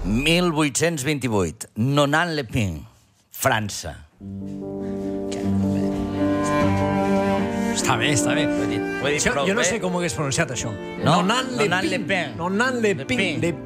1828. Nonant-le-Pin, França. Està bé, està bé. Ho he dit prou Jo no bé. sé com ho hagués pronunciat, això. No? Nonant-le-Pin. Nonant-le-Pin. Le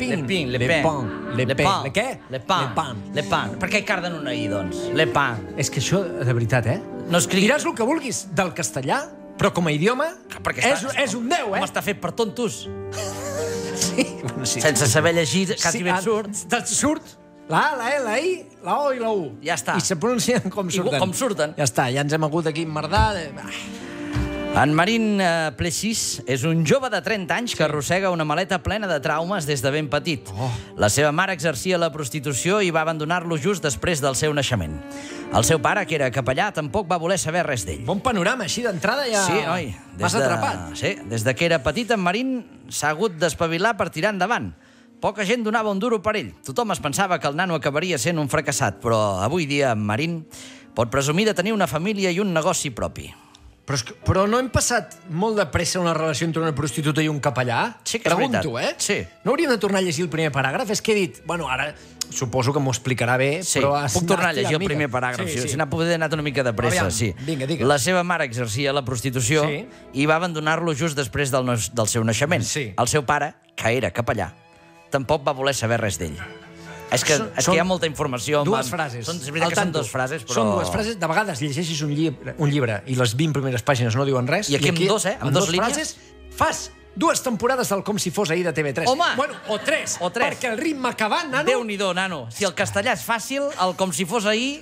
què? Le pan. Per què hi carden una i, doncs? Le pan. És que això, de veritat, No escrigui... Diràs el que vulguis del castellà, però com a idioma és un 10, Home, està fet per tontos. Sí, bueno, sí. Sense saber llegir, quasi bé et surt. Surt la A, la E, la I, la O i la U. Ja està. I se pronuncien com surten. Com surten. Ja està, ja ens hem hagut aquí emmerdar. En Marín Plessis és un jove de 30 anys que arrossega una maleta plena de traumes des de ben petit. La seva mare exercia la prostitució i va abandonar-lo just després del seu naixement. El seu pare, que era capellà, tampoc va voler saber res d'ell. Bon panorama, així d'entrada ja... Sí, oi. M'has atrapat. Sí, des de que era petit, en Marín s'ha hagut d'espavilar per tirar endavant. Poca gent donava un duro per ell. Tothom es pensava que el nano acabaria sent un fracassat, però avui dia en Marín pot presumir de tenir una família i un negoci propi. Però no hem passat molt de pressa una relació entre una prostituta i un capellà? Sí que és Pregunto, veritat. Sí. No hauríem de tornar a llegir el primer paràgraf? És que he dit... Bueno, ara suposo que m'ho explicarà bé, Sí, però... puc tornar a llegir el primer paràgraf. Sí. Si n'ha pogut anar una mica de pressa, Aviam, sí. vinga, digues. La seva mare exercia la prostitució i va abandonar-lo just després del seu naixement. Sí. El seu pare, que era capellà, tampoc va voler saber res d'ell. És que hi ha molta informació. Dues frases. És veritat que són dues frases, però... Són dues frases. De vegades llegeixis un llibre i les 20 primeres pàgines no diuen res. I aquí amb dos, amb dos línies. frases, fas 2 temporades del Com si fos ahir de TV3. Home! Bueno, o 3. Perquè el ritme que va, nano... Déu-n'hi-do, nano. Si el castellà és fàcil, el com si fos ahir...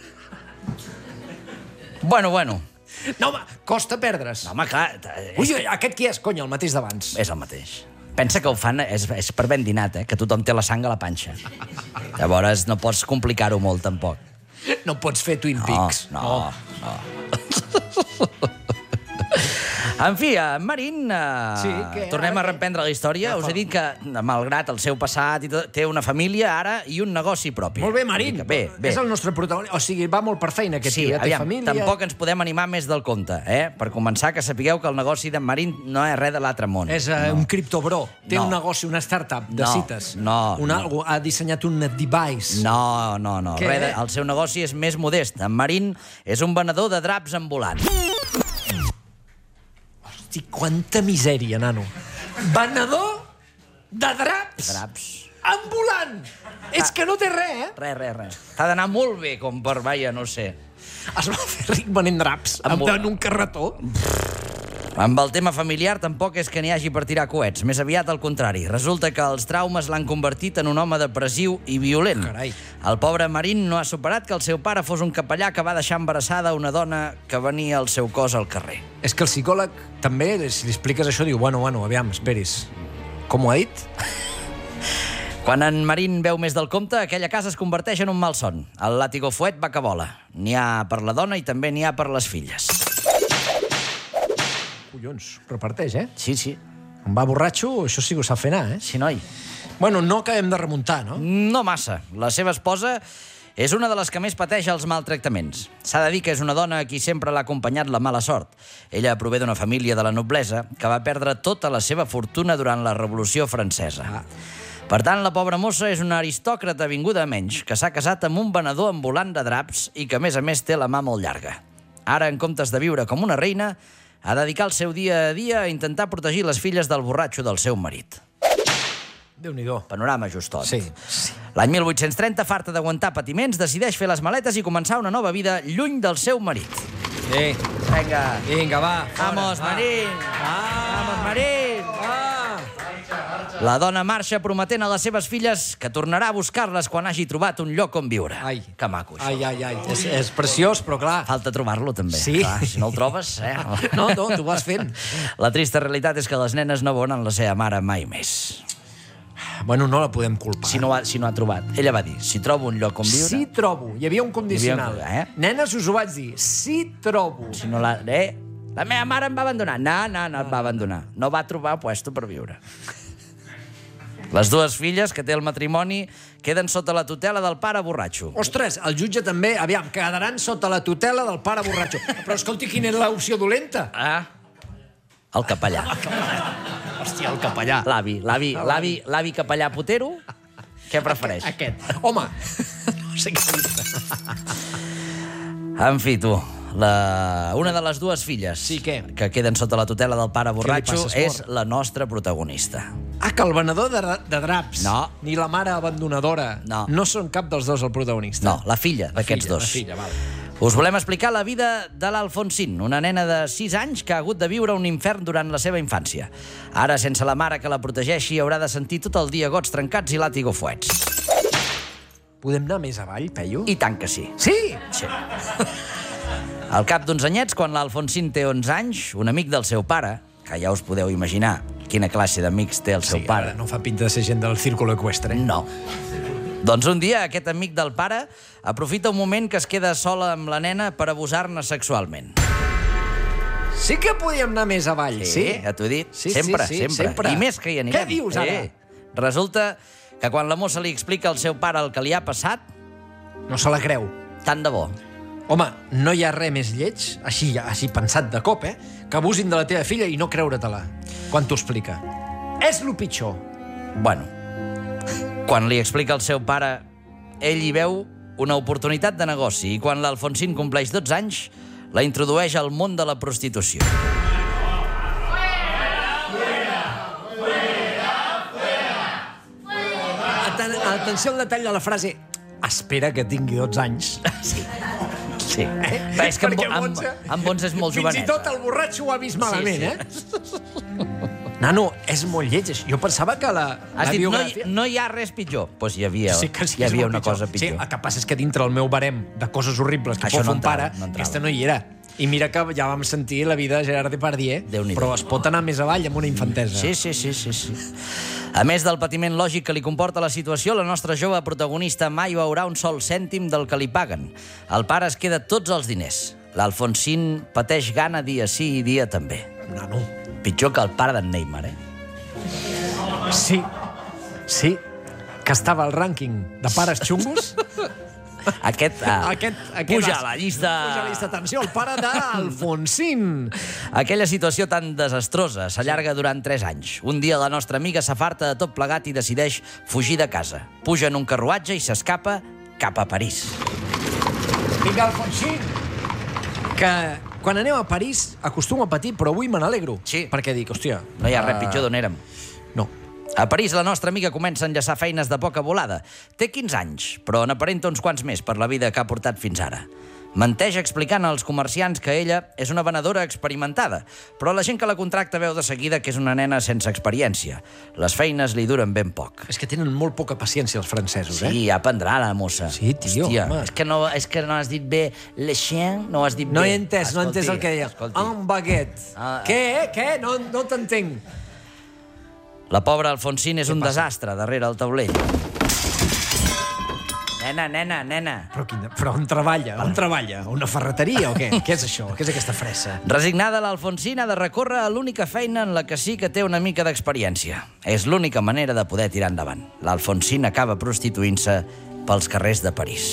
Bueno. No, home, costa perdre's. No, home, clar... Ui, aquest qui és, cony? El mateix d'abans. És el mateix. Pensa que ho fan, és per ben dinat, que tothom té la sang a la panxa. Llavors no pots complicar-ho molt, tampoc. No pots fer Twin Peaks. No. En fi, en Marín, tornem a reprendre la història. Us he dit que, malgrat el seu passat, té una família ara i un negoci propi. Molt bé, Marín. Bé. És el nostre protagonista. O sigui, va molt per feina, aquest tio. Ja té família. Tampoc ens podem animar més del compte. Per començar, que sapigueu que el negoci d'en Marín no és res de l'altre món. És un criptobro. Té un negoci, una startup de cites. Ha dissenyat un device. No. El seu negoci és més modest. En Marín és un venedor de draps ambulant. Hosti, quanta misèria, nano. Venedor de draps. Ambulant. És que no té res, Res. T'ha d'anar molt bé, com per, no sé. Es va fer ric venent draps en un carretó. Amb el tema familiar tampoc és que n'hi hagi per tirar coets. Més aviat al contrari. Resulta que els traumes l'han convertit en un home depressiu i violent. Carai. El pobre Marín no ha superat que el seu pare fos un capellà que va deixar embarassada una dona que venia al seu cos al carrer. És que el psicòleg també, si li expliques això, diu, bueno, aviam, esperis. Com ho ha dit? Quan en Marín veu més del compte, aquella casa es converteix en un malson. El làtigo fuet va que vola. N'hi ha per la dona i també n'hi ha per les filles. Collons, reparteix, Sí. On va borratxo, això sí que ho sap fer anar, Sí, noi. Bueno, no acabem de remuntar, no? No massa. La seva esposa és una de les que més pateix els maltractaments. S'ha de dir que és una dona a qui sempre l'ha acompanyat la mala sort. Ella prové d'una família de la noblesa que va perdre tota la seva fortuna durant la Revolució Francesa. Per tant, la pobra mossa és una aristòcrata vinguda a menys, que s'ha casat amb un venedor ambulant de draps i que, a més té la mà molt llarga. Ara, en comptes de viure com una reina, ha de dedicar el seu dia a dia a intentar protegir les filles del borratxo del seu marit. Déu-n'hi-do. Panorama justot. Sí. L'any 1830, farta d'aguantar patiments, decideix fer les maletes i començar una nova vida lluny del seu marit. Sí. Vinga, va. Vamos, Marín! Vamos, Marín! La dona marxa prometent a les seves filles que tornarà a buscar-les quan hagi trobat un lloc on viure. Ai. Que maco, això. Ai. És preciós, però clar... Falta trobar-lo, també. Sí. Clar, si no el trobes, No, tu vas fent. La trista realitat és que les nenes no veuen la seva mare mai més. Bueno, no la podem culpar. Si no ha trobat. Ella va dir, si trobo un lloc on viure... Si trobo. Hi havia un condicional. Nenes, us ho vaig dir. Si trobo. Si no la... La meva mare em va abandonar. No et va abandonar. No va trobar puesto per viure. Les dues filles que té el matrimoni queden sota la tutela del pare borratxo. Ostres, el jutge també, aviam, quedaran sota la tutela del pare borratxo. Però escolti, quina era l'opció dolenta? El capellà. Hòstia, el capellà. L'avi capellà putero Què prefereix? Aquest. Home, no sé què dir. En fi, tu, una de les dues filles que queden sota la tutela del pare borratxo és la nostra protagonista. Ah, que el venedor de draps ni la mare abandonadora no són cap dels dos el protagonista. No, la filla d'aquests dos. La filla, val. Us volem explicar la vida de l'Alfonsín, una nena de 6 anys que ha hagut de viure un infern durant la seva infància. Ara, sense la mare que la protegeixi, haurà de sentir tot el dia gots trencats i làtigofuets. Podem anar més avall, Peyu? I tant que sí. Sí? Sí. Al cap d'uns anyets, quan l'Alfonsín té 11 anys, un amic del seu pare, que ja us podeu imaginar quina classe d'amics té el seu pare. No fa pinta de ser gent del círculo eqüestre. No. Doncs un dia aquest amic del pare aprofita un moment que es queda sola amb la nena per abusar-ne sexualment. Sí que podíem anar més avall, sí? Ja t'ho he dit. Sempre. I més que hi anirem. Què dius ara? Resulta que quan la mossa li explica al seu pare el que li ha passat... No se la creu. Tant de bo. Home, no hi ha res més lleig, així pensat de cop, que abusin de la teva filla i no creure-te-la, quan t'ho explica. És lo pitjor. Bueno, quan li explica al seu pare, ell hi veu una oportunitat de negoci i quan l'Alfonsín compleix 12 anys, la introdueix al món de la prostitució. Atenció al detall de la frase espera que tingui 12 anys. Sí. Sí. És que amb 11 és molt jovenet. Fins i tot el borratxo ho ha vist malament, Nano, és molt lleig. Jo pensava que la biografia... No hi ha res pitjor. Doncs hi havia una cosa pitjor. Sí, el que passa és que dintre el meu barem de coses horribles que pot fer un pare, aquesta no hi era. I mira que ja vam sentir la vida de Gerard Depardieu, però es pot anar més avall amb una infantesa. Sí. A més del patiment lògic que li comporta la situació, la nostra jove protagonista mai veurà un sol cèntim del que li paguen. El pare es queda tots els diners. L'Alfonsín pateix gana dia sí i dia també. Nano. Pitjor que el pare d'en Neymar, Sí, que estava al rànquing de pares xungos. Aquest puja a la llista. Puja a la llista. Atenció, el pare d'Alfonsín. Aquella situació tan desastrosa s'allarga durant 3 anys. Un dia la nostra amiga s'afarta de tot plegat i decideix fugir de casa. Puja en un carruatge i s'escapa cap a París. Vinga, Alfonsín! Que quan anem a París acostumo a patir, però avui me n'alegro. Sí. Perquè dic, hòstia... No hi ha res pitjor d'on érem. No. A París, la nostra amiga comença a enllaçar feines de poca volada. Té 15 anys, però n'aparenta uns quants més per la vida que ha portat fins ara. Menteix explicant als comerciants que ella és una venedora experimentada, però la gent que la contracta veu de seguida que és una nena sense experiència. Les feines li duren ben poc. És que tenen molt poca paciència els francesos, Sí, ja aprendrà la mossa. Sí, tio, hòstia, home. És que no has dit bé le chien, no has dit bé. No he entès el que deia. Un baguette. Què? No t'entenc. La pobra Alfonsín és un desastre darrere el taulell. Nena. Però on treballa? On treballa? Una ferreteria o què? Què és això? Què és aquesta fressa? Resignada, l'Alfonsín ha de recórrer a l'única feina en la que sí que té una mica d'experiència. És l'única manera de poder tirar endavant. L'Alfonsín acaba prostituint-se pels carrers de París.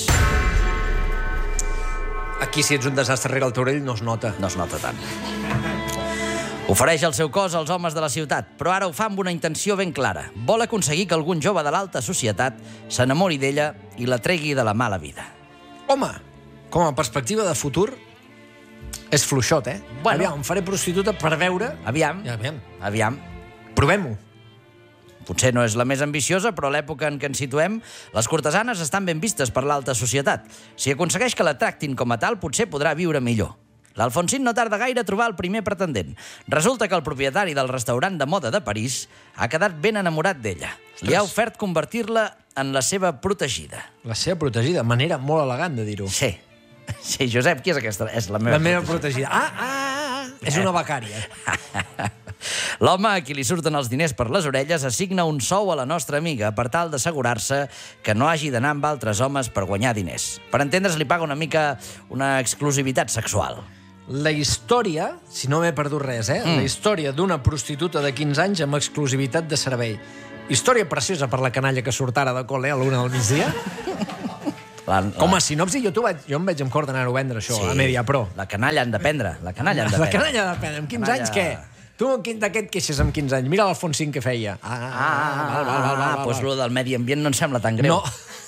Aquí, si ets un desastre rere el taulell, no es nota. No es nota tant. Ofereix el seu cos als homes de la ciutat, però ara ho fa amb una intenció ben clara. Vol aconseguir que algun jove de l'alta societat s'enamori d'ella i la tregui de la mala vida. Home, com a perspectiva de futur, és fluixot, Bueno. Aviam, em faré prostituta per veure... Aviam. Provem-ho. Potser no és la més ambiciosa, però a l'època en què ens situem, les cortesanes estan ben vistes per l'alta societat. Si aconsegueix que la tractin com a tal, potser podrà viure millor. L'Alfonsín no tarda gaire a trobar el primer pretendent. Resulta que el propietari del restaurant de moda de París ha quedat ben enamorat d'ella. Li ha ofert convertir-la en la seva protegida. La seva protegida, manera molt elegant de dir-ho. Sí, Josep, qui és aquesta? És la meva protegida. És una becària. L'home a qui li surten els diners per les orelles assigna un sou a la nostra amiga per tal d'assegurar-se que no hagi d'anar amb altres homes per guanyar diners. Per entendre's, li paga una mica una exclusivitat sexual. La història, si no m'he perdut res, la història d'una prostituta de 15 anys amb exclusivitat de servei. Història preciosa per la canalla que surt ara de col·le a l'1 del migdia. Com a sinopsi, jo em veig amb cor d'anar-ho a vendre, això, a Mediapro. La canalla han d'aprendre. La canalla ha d'aprendre. Amb 15 anys, què? Tu d'aquest queixes amb 15 anys. Mira l'Alfonsín que feia. Doncs lo del medi ambient no em sembla tan greu. No.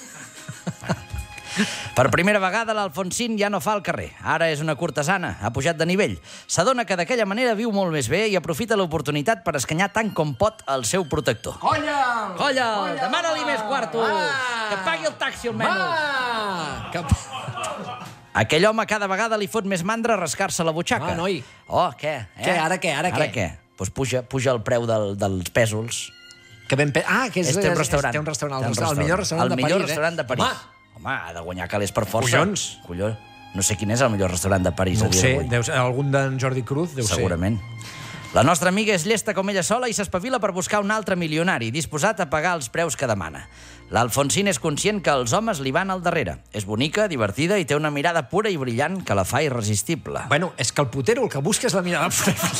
Per primera vegada l'Alfonsín ja no fa el carrer. Ara és una cortesana, ha pujat de nivell. S'adona que d'aquella manera viu molt més bé i aprofita l'oportunitat per escanyar tant com pot el seu protector. Colla! Demana-li més quarto! Que et pagui el taxi almenys! Aquell home cada vegada li fot més mandra rascar-se la butxaca. Noi. Oh, què? Què? Ara què? Ara què? Doncs puja el preu dels pèsols. Que és té un restaurant. Té un restaurant. El millor restaurant de París. El millor restaurant de París. Home, ha de guanyar calés per força. Collons. No sé quin és el millor restaurant de París. No ho sé, algun d'en Jordi Cruz deu ser. Segurament. La nostra amiga és llesta com ella sola i s'espavila per buscar un altre milionari, disposat a pagar els preus que demana. L'Alfonsín és conscient que els homes li van al darrere. És bonica, divertida i té una mirada pura i brillant que la fa irresistible. Bueno, és que el putero el que busca és la mirada pura i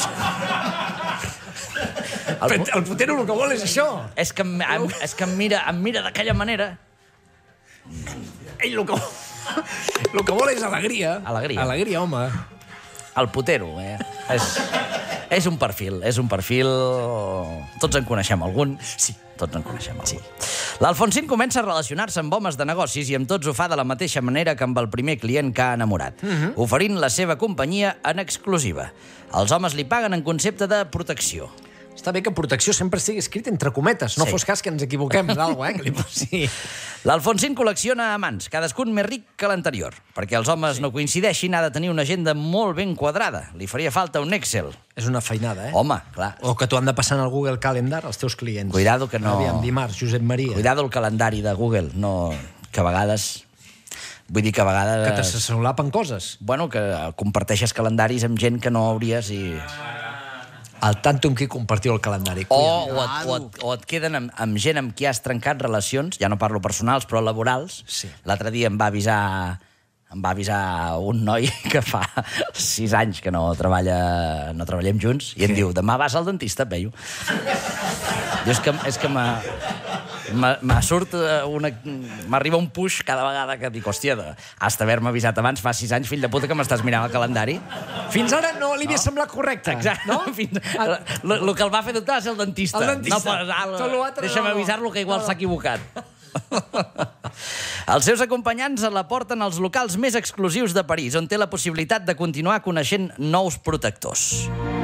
brillant. El putero el que vol és això. És que em mira d'aquella manera. Ell el que vol és alegria. Alegria, home. El putero, És un perfil. Tots en coneixem algun. Sí. Tots en coneixem algun. Sí. L'Alfonsín comença a relacionar-se amb homes de negocis i amb tots ho fa de la mateixa manera que amb el primer client que ha enamorat, oferint la seva companyia en exclusiva. Els homes li paguen en concepte de protecció. Està bé que protecció sempre estigui escrit entre cometes. No fos cas que ens equivoquem d'alguna cosa, que li posi... L'Alfonsín col·lecciona amants, cadascun més ric que l'anterior. Perquè els homes no coincideixin, ha de tenir una agenda molt ben quadrada. Li faria falta un Excel. És una feinada, Home, clar. O que t'ho han de passar en el Google Calendar, els teus clients. Cuidado que no... Aviam, dimarts, Josep Maria. Cuidado el calendari de Google, no... Que a vegades... Vull dir que a vegades... Que te solapen coses. Bueno, que comparteixes calendaris amb gent que no hauries i... El tanto amb qui compartiu el calendari. O et queden amb gent amb qui has trencat relacions, ja no parlo personals, però laborals. Sí. L'altre dia em va avisar un noi que fa 6 anys que no treballem junts i em diu, demà vas al dentista, et veio. És que m'arriba un push cada vegada que dic, hòstia, has d'haver-me avisat abans, fa 6 anys, fill de puta, que m'estàs mirant el calendari. Fins ara no li havia semblat correcte. Exacte. No? El que el va fer dubtar és el dentista. El dentista. Deixa'm avisar-lo que igual s'ha equivocat. Els seus acompanyants la porten als locals més exclusius de París, on té la possibilitat de continuar coneixent nous protectors.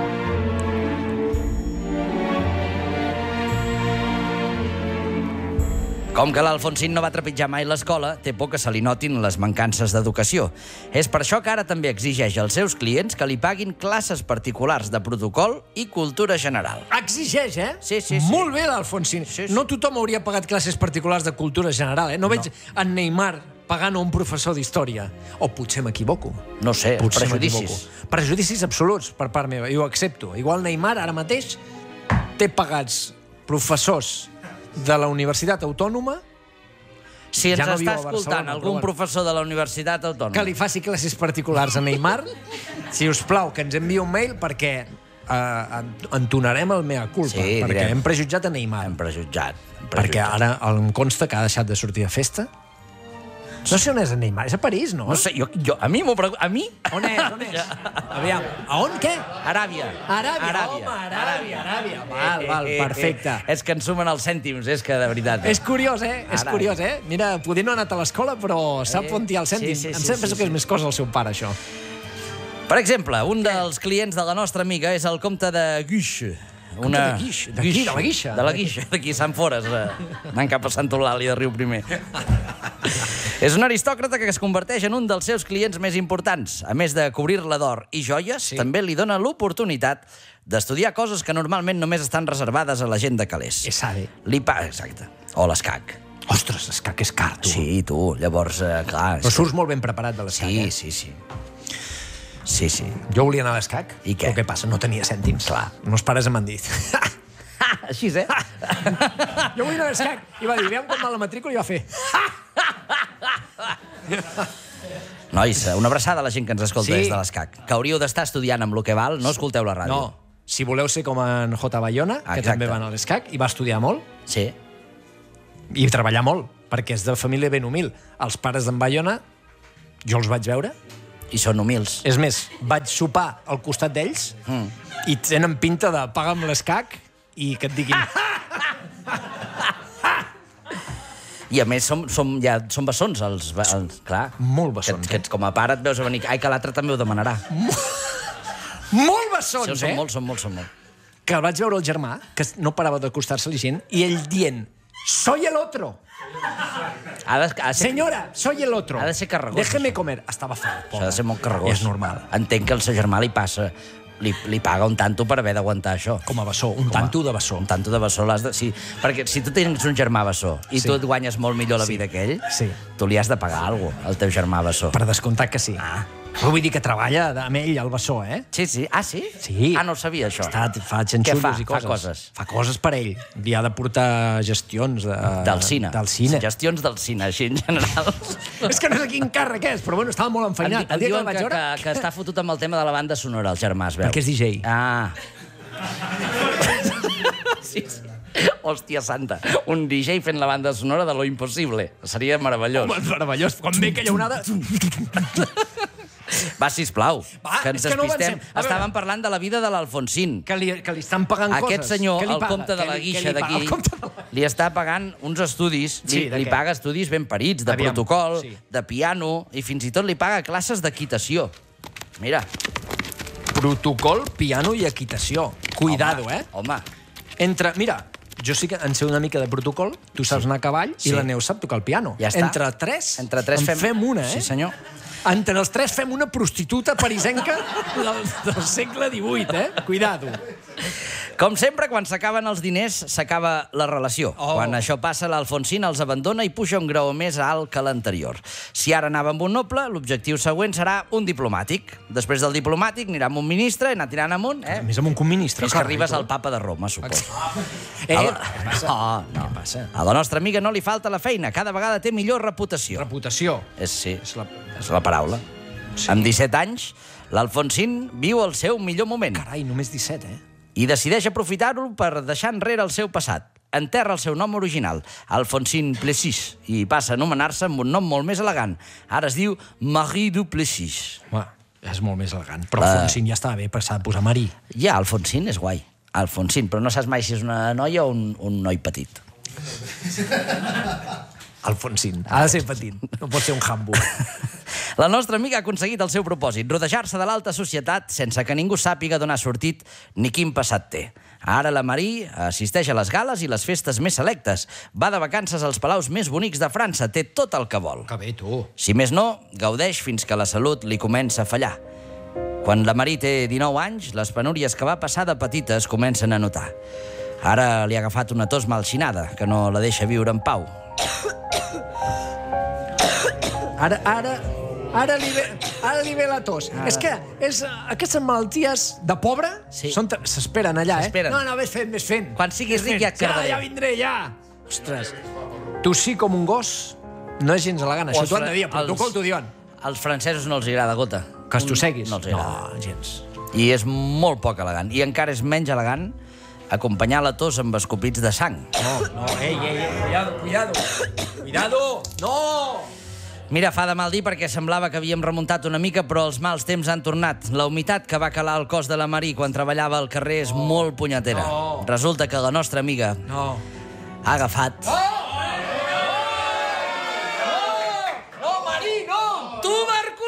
Com que l'Alfonsín no va trepitjar mai l'escola, té por que se li notin les mancances d'educació. És per això que ara també exigeix als seus clients que li paguin classes particulars de protocol i cultura general. Exigeix, Sí. Molt bé, l'Alfonsín. Sí. No tothom hauria pagat classes particulars de cultura general, No veig en Neymar pagant a un professor d'història. O potser m'equivoco. No sé, Potser prejudicis. m'equivoco. Prejudicis absoluts per part meva, i ho accepto. Igual Neymar ara mateix té pagats professors de la Universitat Autònoma. Si ens Ja no viu està a Barcelona, escoltant però algun bueno. professor de la Universitat Autònoma... Que li faci classes particulars a Neymar, si us plau, que ens enviï un mail perquè entonarem el mea culpa, Sí, perquè direm. hem prejutjat a Neymar. Hem prejutjat. Perquè ara em consta que ha deixat de sortir a festa. No sé on és en Neymar, és a París, no? No sé, a mi m'ho pregunto... A mi? On és? Aviam, a on què? Aràbia. Aràbia. Val, perfecte. És que ens sumen els cèntims, és que de veritat... És curiós, És curiós, Mira, poder no ha anat a l'escola, però sap on hi ha el cèntim. Em sembla que és més cosa el seu pare, això. Per exemple, un dels clients de la nostra amiga és el comte de Guiche. De la Guixa? De la Guixa, d'aquí a Sant Fores, anant cap a Sant Eulàlia de Riu Primer. És un aristòcrata que es converteix en un dels seus clients més importants. A més de cobrir-la d'or i joies, també li dona l'oportunitat d'estudiar coses que normalment només estan reservades a la gent de calés. Esade. Exacte. O l'escac. Ostres, l'escac és car, tu. Sí, tu. Llavors, clar... Però surts molt ben preparat de l'escac, Sí. Jo volia anar a l'escac. I què? Però què passa? No tenia cèntims. Clar. Meus pares m'han dit. Així, Jo vull anar a l'escac. I va dir, aviam com va la matrícula, i va fer... Nois, una abraçada a la gent que ens escolta Sí. des de l'escac. Que hauríeu d'estar estudiant amb lo que val, no escolteu la ràdio. No, si voleu ser com en J. Bayona, que Exacte. també va anar a l'escac, i va estudiar molt, Sí. i treballar molt, perquè és de família ben humil. Els pares d'en Bayona, jo els vaig veure, I són humils. És més, vaig sopar al costat d'ells i tenen pinta de paga'm l'escac i que et diguin... I a més són bessons, clar. Molt bessons, Que com a pare et veus a venir... Ai, que l'altre també ho demanarà. Molt bessons, Sí, són molt. Que el vaig veure el germà, que no parava d'acostar-se-li gent, i ell dient, soy el otro. Senyora, soy el otro. Ha de ser carregós, Déjeme comer. Estava fort, pobre. S'ha de ser molt carregós. És normal. Entenc que al seu germà li passa... Li paga un tanto per haver d'aguantar això. Com a bessó, un tanto de bessó. Un tanto de bessó l'has de... Sí, perquè si tu tens un germà bessó i tu et guanyes molt millor la vida que ell, tu li has de pagar alguna cosa al teu germà bessó. Per descomptat que sí. Però vull dir que treballa amb ell al bessó, eh? Sí. Ah, sí? Sí. Ah, no ho sabia, això. Fa xenxullos i coses. Fa coses. Fa coses per ell. Li ha de portar gestions del cine. Gestions del cine, així en general. És que no sé quin càrrec és, però bueno, estava molt enfeinat. Em diuen que està fotut amb el tema de la banda sonora, el germà, es veu. Perquè és DJ. Ah. Sí. Hòstia santa, un DJ fent la banda sonora de Lo Impossible. Seria meravellós. Home, meravellós. Quan ve aquella onada... Va, sisplau, que ens és que no despistem. avancem. Estàvem parlant de la vida de l'Alfonsín. Que li estan pagant coses. Aquest senyor, el comte de la Guixa d'aquí, li està pagant uns estudis, li paga estudis ben parits, de protocol, de piano, i fins i tot li paga classes d'equitació. Mira. Protocol, piano i equitació. Cuidado, eh? Home. Mira, jo sí que en sé una mica de protocol, tu saps anar a cavall i la Neus sap tocar el piano. Ja està. Entre tres en fem una, eh? Sí, senyor. Entre els tres fem una prostituta parisenca del segle XVIII, eh? Cuidado. Com sempre, quan s'acaben els diners, s'acaba la relació. Quan això passa, l'Alfonsín els abandona i puja un graó més alt que l'anterior. Si ara anava amb un noble, l'objectiu següent serà un diplomàtic. Després del diplomàtic anirà amb un ministre i anar tirant amunt. A més, amb un coministre. Fins que arribes al papa de Roma, suposo. No. Què passa? A la nostra amiga no li falta la feina. Cada vegada té millor reputació. Reputació. Sí, és la paraula. Amb 17 anys, l'Alfonsín viu el seu millor moment. Carai, només 17, eh? I decideix aprofitar-ho per deixar enrere el seu passat. Enterra el seu nom original, Alfonsín Plessis, i passa a anomenar-se amb un nom molt més elegant. Ara es diu Marie du Plessis. Home, és molt més elegant. Però Alfonsín ja estava bé, s'ha de posar Marie. Ja, Alfonsín és guai. Alfonsín, però no saps mai si és una noia o un noi petit. Alfonsín. Ha de ser petit, no pot ser un Hamburg. La nostra amiga ha aconseguit el seu propòsit, rodejar-se de l'alta societat sense que ningú sàpiga d'on ha sortit ni quin passat té. Ara la Marie assisteix a les gales i les festes més selectes. Va de vacances als palaus més bonics de França. Té tot el que vol. Que bé, tu. Si més no, gaudeix fins que la salut li comença a fallar. Quan la Marie té 19 anys, les penúries que va passar de petita es comencen a notar. Ara li ha agafat una tos malxinada, que no la deixa viure en pau. Ara li ve la tos. És que aquestes malalties de pobre s'esperen allà, eh? No, ves fent. Quan siguis ric ja et quedaré. Ja vindré, ja. Ostres. Tossir com un gos no és gens elegant. Això t'ho han de dir, a protocol t'ho diuen. Als francesos no els agrada gota. Que es tosseguis? No els agrada. No, gens. I és molt poc elegant. I encara és menys elegant acompanyar la tos amb escopits de sang. No, ei, cuidado, no! Mira, fa de mal dir perquè semblava que havíem remuntat una mica, però els mals temps han tornat. La humitat que va calar al cos de la Marie quan treballava al carrer és molt punyetera. Resulta que la nostra amiga ha agafat